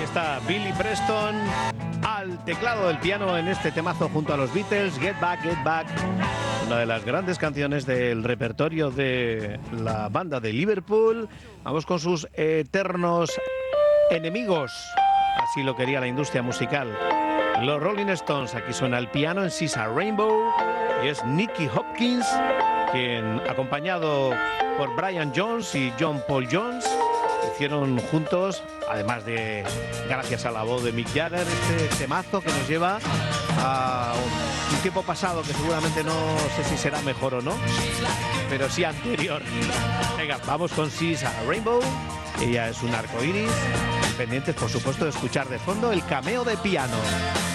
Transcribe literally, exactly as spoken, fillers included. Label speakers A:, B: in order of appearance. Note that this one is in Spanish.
A: está Billy Preston al teclado del piano en este temazo junto a los Beatles, Get Back, Get Back, una de las grandes canciones del repertorio de la banda de Liverpool. Vamos con sus eternos enemigos, así lo quería la industria musical, los Rolling Stones. Aquí suena el piano en She's a Rainbow y es Nicky Hopkins quien, acompañado por Brian Jones y John Paul Jones, hicieron juntos, además de gracias a la voz de Mick Jagger, este temazo que nos lleva a un tiempo pasado que seguramente no sé si será mejor o no, pero sí anterior. Venga, vamos con She's a Rainbow. Ella es un arco iris, pendientes por supuesto de escuchar de fondo el cameo de piano.